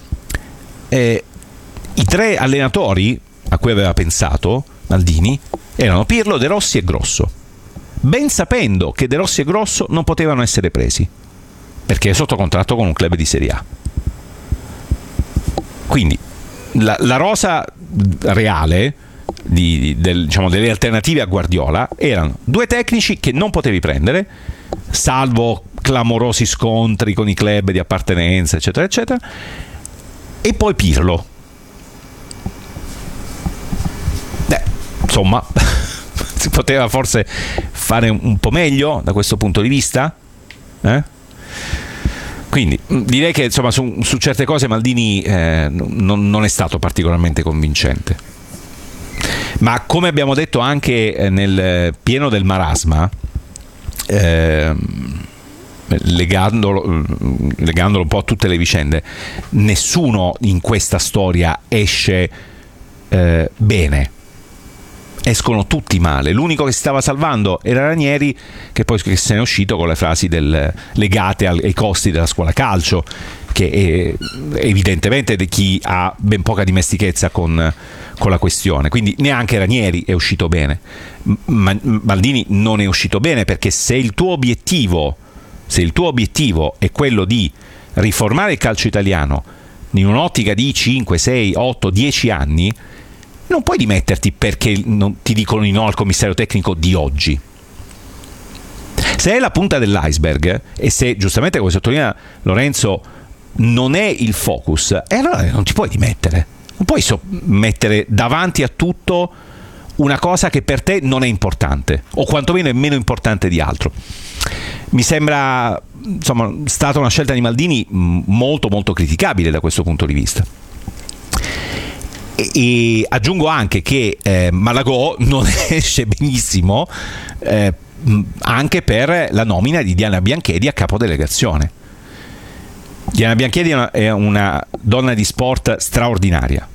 i tre allenatori a cui aveva pensato Maldini erano Pirlo, De Rossi e Grosso, ben sapendo che De Rossi e Grosso non potevano essere presi perché è sotto contratto con un club di Serie A. Quindi la rosa reale delle alternative a Guardiola erano due tecnici che non potevi prendere, salvo clamorosi scontri con i club di appartenenza, eccetera, eccetera, e poi Pirlo. Insomma, si poteva forse fare un po' meglio da questo punto di vista? Quindi direi che insomma su certe cose Maldini non è stato particolarmente convincente. Ma come abbiamo detto anche nel pieno del marasma, legandolo un po' a tutte le vicende, nessuno in questa storia esce bene. Escono tutti male. L'unico che si stava salvando era Ranieri, che poi se ne è uscito con le frasi legate ai costi della scuola calcio, che è evidentemente di chi ha ben poca dimestichezza con la questione. Quindi neanche Ranieri è uscito bene. Maldini non è uscito bene, perché se il tuo obiettivo è quello di riformare il calcio italiano in un'ottica di 5, 6, 8, 10 anni, non puoi dimetterti perché non ti dicono di no al commissario tecnico di oggi. Se è la punta dell'iceberg e se, giustamente come sottolinea Lorenzo, non è il focus, allora non ti puoi dimettere. Non puoi mettere davanti a tutto una cosa che per te non è importante, o quantomeno è meno importante di altro. Mi sembra, insomma, stata una scelta di Maldini molto molto criticabile da questo punto di vista. E aggiungo anche che Malagò non esce benissimo anche per la nomina di Diana Bianchedi a capodelegazione. Diana Bianchedi è una donna di sport straordinaria.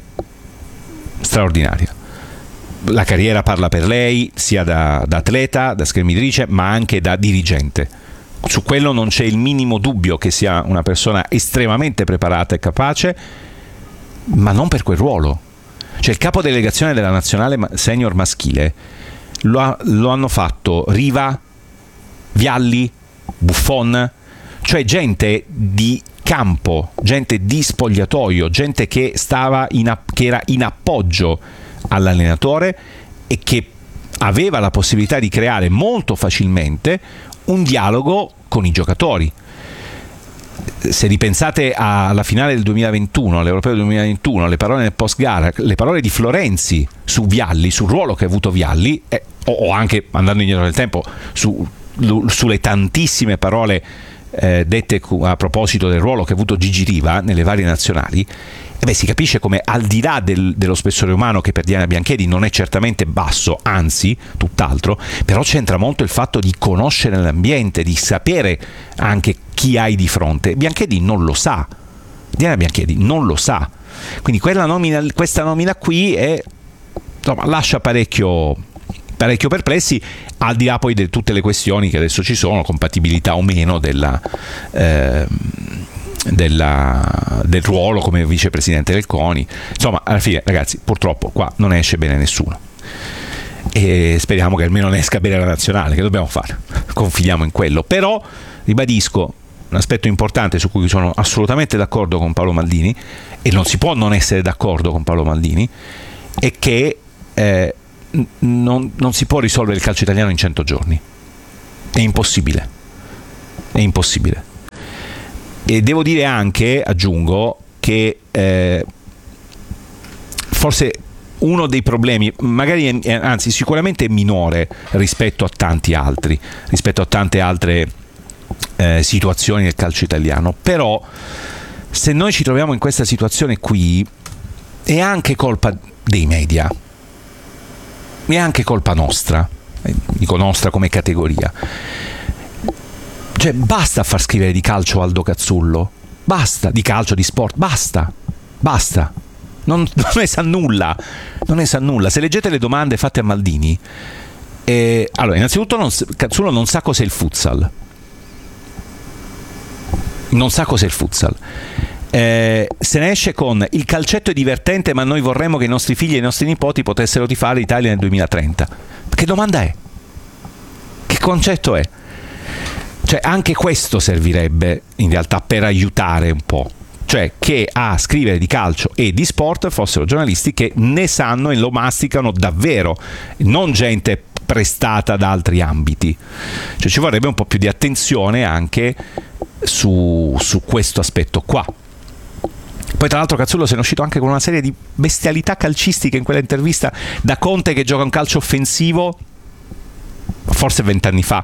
La carriera parla per lei, sia da atleta, da schermitrice, ma anche da dirigente. Su quello non c'è il minimo dubbio che sia una persona estremamente preparata e capace, ma non per quel ruolo. Cioè, il capodelegazione della nazionale senior maschile lo hanno fatto Riva, Vialli, Buffon, cioè gente di campo, gente di spogliatoio, gente che era in appoggio all'allenatore e che aveva la possibilità di creare molto facilmente un dialogo con i giocatori. Se ripensate alla finale del 2021, all'Europeo del 2021, le parole nel post gara, le parole di Florenzi su Vialli, sul ruolo che ha avuto Vialli, o anche andando indietro nel tempo sulle tantissime parole dette a proposito del ruolo che ha avuto Gigi Riva nelle varie nazionali, si capisce come, al di là dello spessore umano, che per Diana Bianchedi non è certamente basso, anzi tutt'altro, però c'entra molto il fatto di conoscere l'ambiente, di sapere anche chi hai di fronte. Bianchedi non lo sa, Diana Bianchedi non lo sa, quindi questa nomina qui lascia parecchio perplessi, al di là poi di tutte le questioni che adesso ci sono, compatibilità o meno del ruolo come vicepresidente del CONI. Insomma, alla fine, ragazzi, purtroppo qua non esce bene nessuno. e speriamo che almeno ne esca bene la nazionale. Che dobbiamo fare? Confidiamo in quello. Però ribadisco un aspetto importante su cui sono assolutamente d'accordo con Paolo Maldini, e non si può non essere d'accordo con Paolo Maldini, è che non si può risolvere il calcio italiano in 100 giorni. È impossibile. E devo dire anche, aggiungo, che forse uno dei problemi, magari anzi sicuramente minore rispetto a tante altre situazioni del calcio italiano, però se noi ci troviamo in questa situazione qui è anche colpa dei media, è anche colpa nostra, dico nostra come categoria. Cioè basta far scrivere di calcio Aldo Cazzullo, basta, di calcio, di sport, basta. Non ne sa nulla. Se leggete le domande fatte a Maldini, allora innanzitutto Cazzullo non sa cos'è il futsal. Se ne esce con: il calcetto è divertente, ma noi vorremmo che i nostri figli e i nostri nipoti potessero tifare l'Italia nel 2030. Che domanda è? Che concetto è? Cioè anche questo servirebbe in realtà per aiutare un po', cioè che a scrivere di calcio e di sport fossero giornalisti che ne sanno e lo masticano davvero, non gente prestata da altri ambiti. Cioè ci vorrebbe un po' più di attenzione anche su questo aspetto qua. Poi tra l'altro Cazzullo se ne è uscito anche con una serie di bestialità calcistiche in quella intervista, da Conte che gioca un calcio offensivo forse 20 anni fa,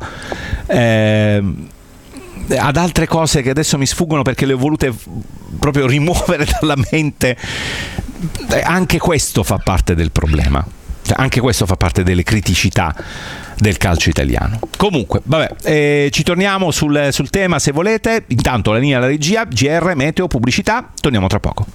ad altre cose che adesso mi sfuggono perché le ho volute proprio rimuovere dalla mente. Anche questo fa parte del problema, cioè, anche questo fa parte delle criticità del calcio italiano. Comunque vabbè, ci torniamo sul tema se volete. Intanto la linea alla regia, GR, meteo, pubblicità, torniamo tra poco.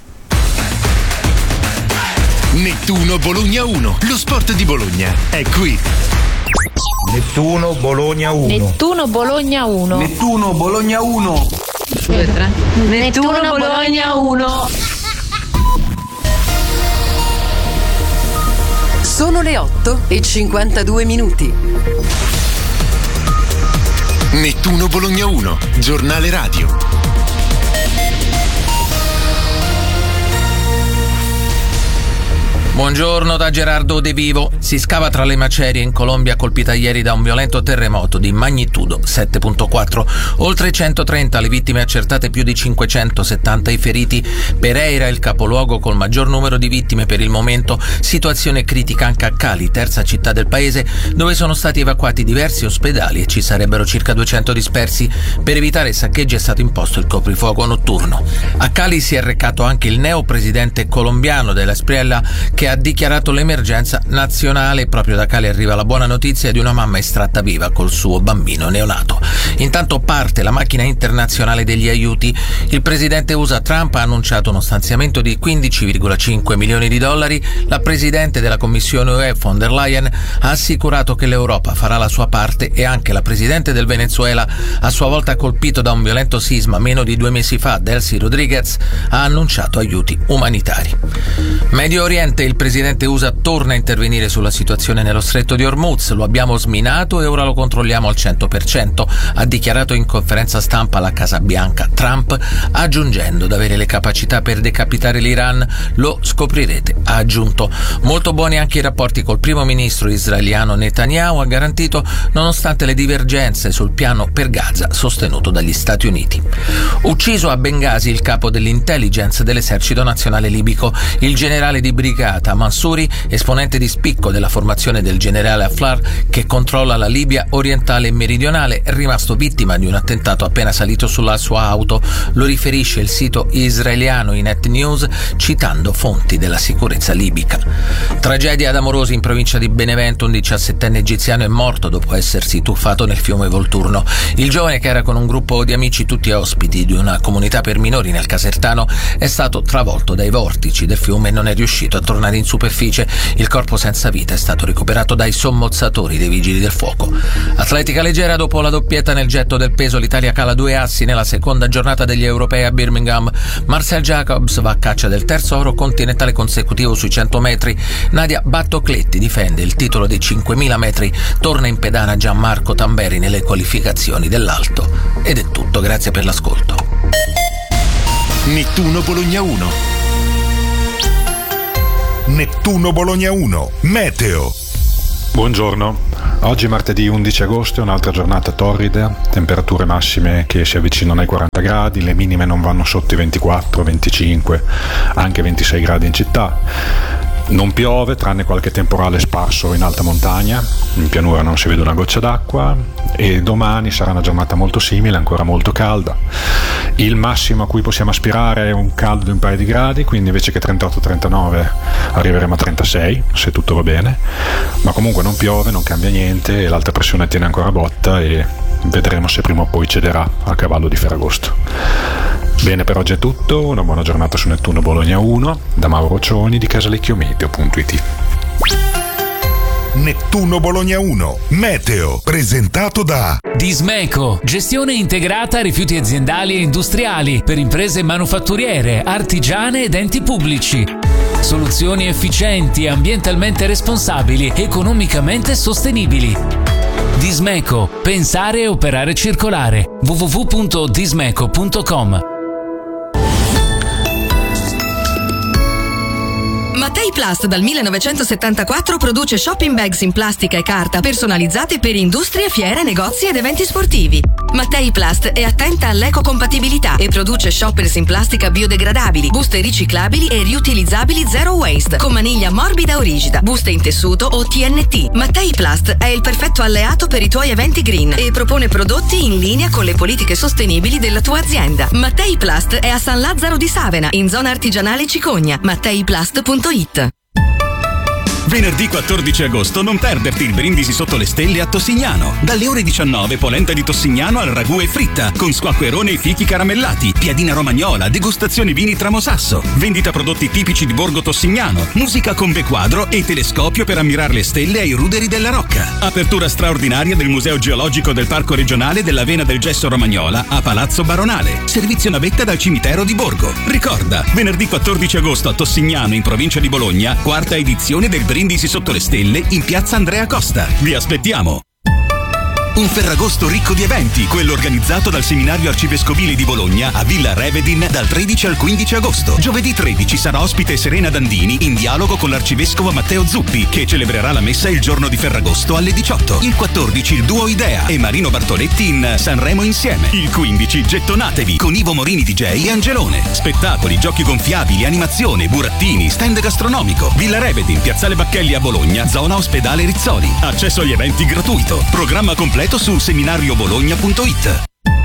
Nettuno Bologna 1, lo sport di Bologna è qui. Nettuno Bologna 1. Nettuno Bologna 1. Nettuno Bologna 1. Nettuno Bologna 1. Sono le 8:52. Nettuno Bologna 1, giornale radio. Buongiorno da Gerardo De Vivo. Si scava tra le macerie in Colombia, colpita ieri da un violento terremoto di magnitudo 7.4. Oltre 130 le vittime accertate, più di 570 i feriti. Pereira è il capoluogo col maggior numero di vittime per il momento. Situazione critica anche a Cali, terza città del paese, dove sono stati evacuati diversi ospedali e ci sarebbero circa 200 dispersi. Per evitare saccheggi è stato imposto il coprifuoco notturno. A Cali si è recato anche il neopresidente colombiano della Espriella, che ha dichiarato l'emergenza nazionale. Proprio da Cali arriva la buona notizia di una mamma estratta viva col suo bambino neonato. Intanto parte la macchina internazionale degli aiuti. Il presidente USA Trump ha annunciato uno stanziamento di $15,5 milioni. La presidente della Commissione UE von der Leyen ha assicurato che l'Europa farà la sua parte, e anche la presidente del Venezuela, a sua volta colpito da un violento sisma meno di 2 mesi fa, Delcy Rodriguez, ha annunciato aiuti umanitari. Medio Oriente, il presidente USA torna a intervenire sulla situazione nello stretto di Hormuz. Lo abbiamo sminato e ora lo controlliamo al 100%, ha dichiarato in conferenza stampa alla Casa Bianca Trump, aggiungendo di avere le capacità per decapitare l'Iran. Lo scoprirete, ha aggiunto. Molto buoni anche i rapporti col primo ministro israeliano Netanyahu, ha garantito, nonostante le divergenze sul piano per Gaza sostenuto dagli Stati Uniti. Ucciso a Bengasi il capo dell'intelligence dell'esercito nazionale libico, il generale di brigata Mansouri, esponente di spicco della formazione del generale Haftar che controlla la Libia orientale e meridionale, è rimasto vittima di un attentato appena salito sulla sua auto. Lo riferisce il sito israeliano Net News, citando fonti della sicurezza libica. Tragedia ad Amorosi, in provincia di Benevento. Un 17enne egiziano è morto dopo essersi tuffato nel fiume Volturno. Il giovane, che era con un gruppo di amici tutti ospiti di una comunità per minori nel Casertano, è stato travolto dai vortici del fiume e non è riuscito a tornare tornati in superficie. Il corpo senza vita è stato recuperato dai sommozzatori dei vigili del fuoco. Atletica leggera, dopo la doppietta nel getto del peso, l'Italia cala 2 assi nella seconda giornata degli europei a Birmingham. Marcel Jacobs va a caccia del terzo oro continentale consecutivo sui 100 metri. Nadia Battocletti difende il titolo dei 5.000 metri. Torna in pedana Gianmarco Tamberi nelle qualificazioni dell'alto. Ed è tutto, grazie per l'ascolto. Nettuno Bologna 1. Nettuno Bologna 1. Meteo. Buongiorno, oggi martedì 11 agosto è un'altra giornata torrida, temperature massime che si avvicinano ai 40 gradi, le minime non vanno sotto i 24, 25, anche 26 gradi in città. Non piove, tranne qualche temporale sparso in alta montagna, in pianura non si vede una goccia d'acqua e domani sarà una giornata molto simile, ancora molto calda. Il massimo a cui possiamo aspirare è un caldo di un paio di gradi, quindi invece che 38-39 arriveremo a 36, se tutto va bene, ma comunque non piove, non cambia niente e l'alta pressione tiene ancora botta e vedremo se prima o poi cederà a cavallo di Ferragosto. Bene, per oggi è tutto, una buona giornata su Nettuno Bologna 1, da Mauro Cioni di Casalecchiometeo.it. Nettuno Bologna 1, Meteo, presentato da Dismeco, gestione integrata rifiuti aziendali e industriali per imprese manufatturiere, artigiane ed enti pubblici. Soluzioni efficienti, ambientalmente responsabili, economicamente sostenibili. Dismeco, pensare e operare circolare. www.dismeco.com. Mattei Plast dal 1974 produce shopping bags in plastica e carta personalizzate per industrie, fiere, negozi ed eventi sportivi. Mattei Plast è attenta all'ecocompatibilità e produce shoppers in plastica biodegradabili, buste riciclabili e riutilizzabili zero waste, con maniglia morbida o rigida, buste in tessuto o TNT. Mattei Plast è il perfetto alleato per i tuoi eventi green e propone prodotti in linea con le politiche sostenibili della tua azienda. Mattei Plast è a San Lazzaro di Savena, in zona artigianale Cicogna. MatteiPlast.it. Venerdì 14 agosto non perderti il brindisi sotto le stelle a Tossignano. Dalle ore 19 polenta di Tossignano al ragù e fritta, con squacquerone e fichi caramellati, piadina romagnola, degustazione vini Tramosasso, vendita prodotti tipici di Borgo Tossignano, musica con B-quadro e telescopio per ammirare le stelle ai ruderi della Rocca. Apertura straordinaria del Museo Geologico del Parco Regionale della Vena del Gesso Romagnola a Palazzo Baronale. Servizio navetta dal cimitero di Borgo. Ricorda, venerdì 14 agosto a Tossignano, in provincia di Bologna, quarta edizione del Brindisi sotto le stelle in piazza Andrea Costa. Vi aspettiamo! Un Ferragosto ricco di eventi, quello organizzato dal Seminario Arcivescovile di Bologna a Villa Revedin dal 13 al 15 agosto. Giovedì 13 sarà ospite Serena Dandini in dialogo con l'arcivescovo Matteo Zuppi, che celebrerà la messa il giorno di Ferragosto alle 18. Il 14 il duo Idea e Marino Bartoletti in Sanremo insieme. Il 15 gettonatevi con Ivo Morini DJ e Angelone. Spettacoli, giochi gonfiabili, animazione, burattini, stand gastronomico. Villa Revedin, Piazzale Bacchelli a Bologna, zona Ospedale Rizzoli. Accesso agli eventi gratuito. Programma completo su seminariobologna.it.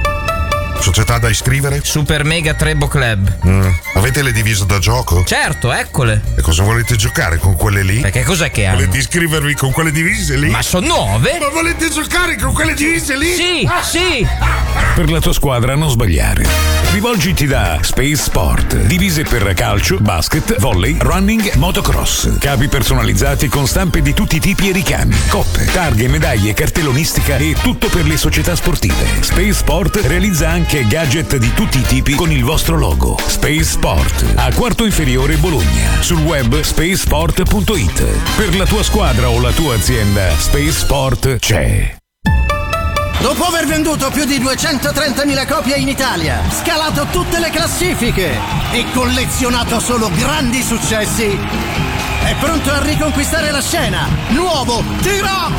Società da iscrivere? Super Mega Trebo Club. Avete le divise da gioco? Certo, eccole. E cosa volete giocare con quelle lì? Perché cos'è che hanno? Volete iscrivervi con quelle divise lì? Ma sono nuove? Ma volete giocare con quelle divise lì? Sì, sì. Per la tua squadra non sbagliare. Rivolgiti da Space Sport. Divise per calcio, basket, volley, running, motocross. Capi personalizzati con stampe di tutti i tipi e ricami. Coppe, targhe, medaglie, cartellonistica e tutto per le società sportive. Space Sport realizza anche gadget di tutti i tipi con il vostro logo. Space Sport, a Quarto Inferiore Bologna. Sul web spacesport.it. Per la tua squadra o la tua azienda, Space Sport c'è. Dopo aver venduto più di 230.000 copie in Italia, scalato tutte le classifiche e collezionato solo grandi successi, è pronto a riconquistare la scena. Nuovo T-Rock!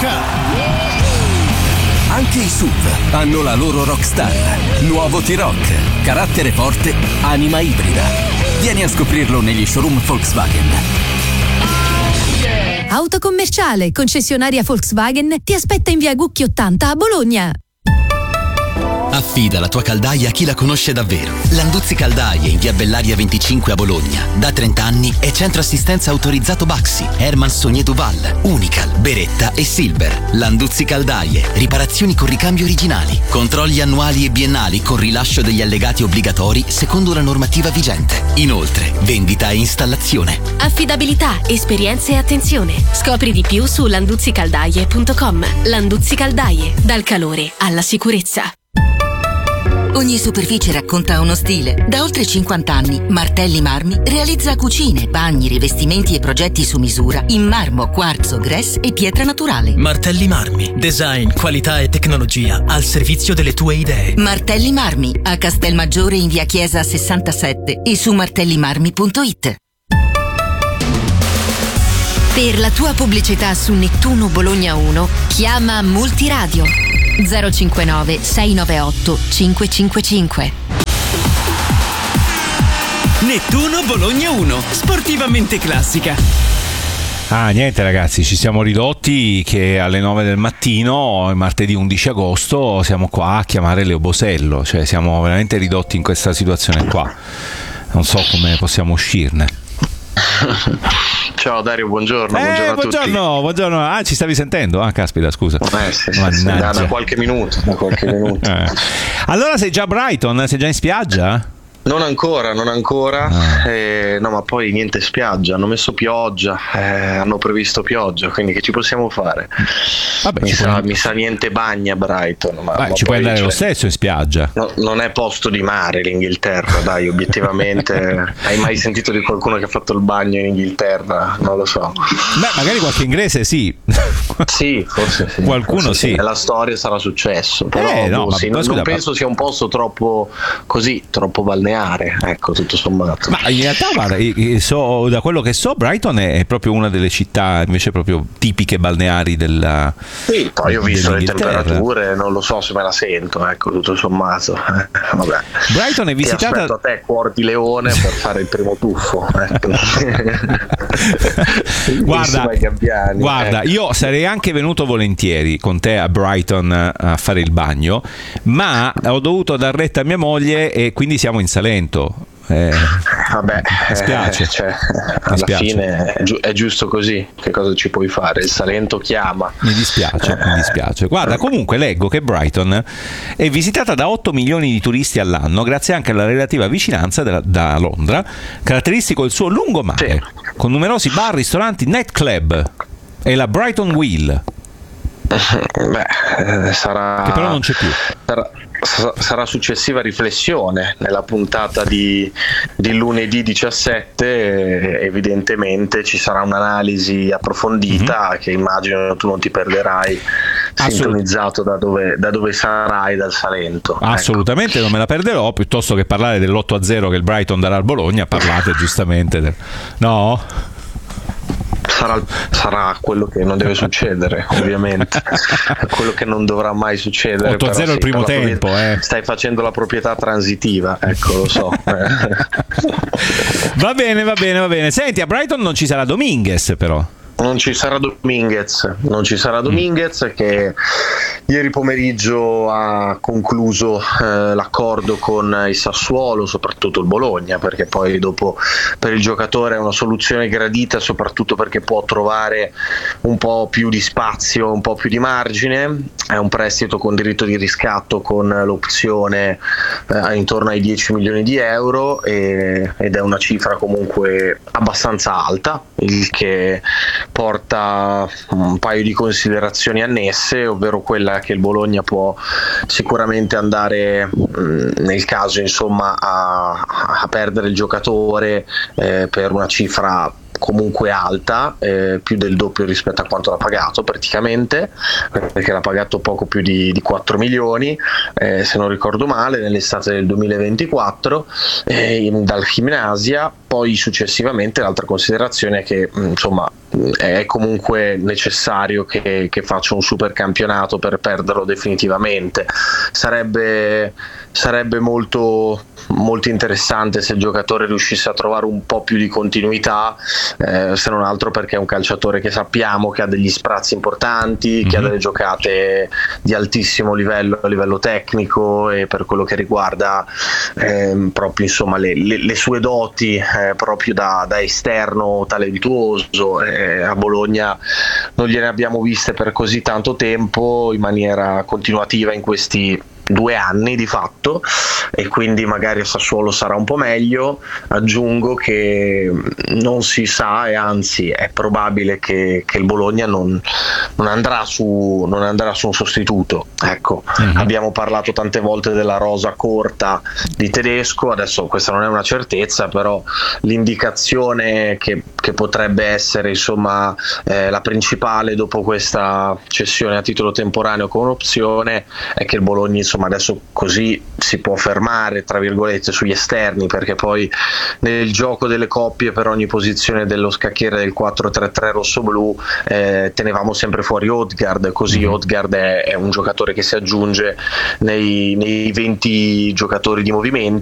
Anche i SUV hanno la loro rockstar. Nuovo T-Rock. Carattere forte, anima ibrida. Vieni a scoprirlo negli showroom Volkswagen. Autocommerciale, concessionaria Volkswagen, ti aspetta in via Gucchi 80 a Bologna. Affida la tua caldaia a chi la conosce davvero. Landuzzi Caldaie in via Bellaria 25 a Bologna. Da 30 anni è centro assistenza autorizzato Baxi, Herman Saunier Duval, Unical, Beretta e Silver. Landuzzi Caldaie, riparazioni con ricambi originali, controlli annuali e biennali con rilascio degli allegati obbligatori secondo la normativa vigente. Inoltre, vendita e installazione. Affidabilità, esperienza e attenzione. Scopri di più su landuzzicaldaie.com. Landuzzi Caldaie, dal calore alla sicurezza. Ogni superficie racconta uno stile. Da oltre 50 anni, Martelli Marmi realizza cucine, bagni, rivestimenti e progetti su misura in marmo, quarzo, grès e pietra naturale. Martelli Marmi. Design, qualità e tecnologia al servizio delle tue idee. Martelli Marmi, a Castelmaggiore in via Chiesa 67 e su martellimarmi.it. Per la tua pubblicità su Nettuno Bologna 1, chiama Multiradio 059 698 555. Nettuno Bologna 1, sportivamente classica. Niente ragazzi, ci siamo ridotti che alle 9 del mattino, martedì 11 agosto, siamo qua a chiamare Leo Bosello, cioè siamo veramente ridotti in questa situazione qua. Non so come possiamo uscirne. Ciao Dario, buongiorno. Buongiorno a tutti. Buongiorno. Ci stavi sentendo? Caspita, scusa. Sì, da qualche minuto. Allora sei già a Brighton? Sei già in spiaggia? Non ancora. No, ma poi niente spiaggia, hanno messo pioggia, hanno previsto pioggia, quindi che ci possiamo fare? Vabbè, mi sa niente bagni a Brighton. Ma ci puoi andare lo stesso in spiaggia. No, non è posto di mare l'Inghilterra, dai, obiettivamente. Hai mai sentito di qualcuno che ha fatto il bagno in Inghilterra? Non lo so. Beh, magari qualche inglese sì. Sì, forse sì. Qualcuno forse sì. La storia sarà successo, però non penso sia un posto troppo balneare. Ecco, tutto sommato. Ma in realtà guarda, da quello che so, Brighton è proprio una delle città invece proprio tipiche balneari della. Sì, poi ho visto le temperature, non lo so se me la sento, ecco, tutto sommato. Vabbè. Brighton è visitata. Ti aspetto a te, cuor di leone, per fare il primo tuffo. Ecco. Guarda, io sarei anche venuto volentieri con te a Brighton a fare il bagno, ma ho dovuto dar retta a mia moglie e quindi siamo in Salento. Vabbè, mi spiace. Alla fine è giusto così. Che cosa ci puoi fare? Il Salento chiama. Mi dispiace. Guarda, comunque leggo che Brighton è visitata da 8 milioni di turisti all'anno, grazie anche alla relativa vicinanza da Londra, caratteristico il suo lungomare, con numerosi bar, ristoranti, nightclub e la Brighton Wheel. Sarà. Che però non c'è più. Sarà successiva riflessione nella puntata di lunedì 17. Evidentemente ci sarà un'analisi approfondita che immagino tu non ti perderai, sintonizzato da dove sarai, dal Salento. Assolutamente, non me la perderò. Piuttosto che parlare dell'8-0 che il Brighton darà al Bologna, parlate giustamente no? Sarà quello che non deve succedere, ovviamente. Quello che non dovrà mai succedere. 8-0 il primo tempo. Stai facendo la proprietà transitiva, ecco, lo so. Va bene. Senti, a Brighton non ci sarà Dominguez, però. Non ci sarà Dominguez che ieri pomeriggio ha concluso l'accordo con il Sassuolo, soprattutto il Bologna, perché poi dopo per il giocatore è una soluzione gradita, soprattutto perché può trovare un po' più di spazio, un po' più di margine. È un prestito con diritto di riscatto con l'opzione intorno ai 10 milioni di euro ed è una cifra comunque abbastanza alta, il che porta un paio di considerazioni annesse, ovvero quella che il Bologna può sicuramente andare nel caso a perdere il giocatore per una cifra comunque alta, più del doppio rispetto a quanto l'ha pagato praticamente, perché l'ha pagato poco più di 4 milioni se non ricordo male, nell'estate del 2024 dal Gimnasia. Poi successivamente l'altra considerazione è che è comunque necessario che faccia un super campionato per perderlo definitivamente. Sarebbe molto interessante se il giocatore riuscisse a trovare un po' più di continuità, se non altro perché è un calciatore che sappiamo che ha degli sprazzi importanti, che ha delle giocate di altissimo livello a livello tecnico, e per quello che riguarda proprio insomma le sue doti proprio da esterno talentuoso, a Bologna non gliene abbiamo viste per così tanto tempo in maniera continuativa in questi 2 anni di fatto, e quindi magari a Sassuolo sarà un po' meglio. Aggiungo che non si sa, e anzi è probabile che il Bologna non andrà su un sostituto, ecco. Abbiamo parlato tante volte della rosa corta di Tedesco, adesso questa non è una certezza, però l'indicazione che potrebbe essere insomma la principale dopo questa cessione a titolo temporaneo con opzione è che il Bologna insomma adesso così si può fermare tra virgolette sugli esterni, perché poi nel gioco delle coppie per ogni posizione dello scacchiere del 4-3-3 rossoblu tenevamo sempre fuori Odegaard, così Odegaard è un giocatore che si aggiunge nei 20 giocatori di movimento,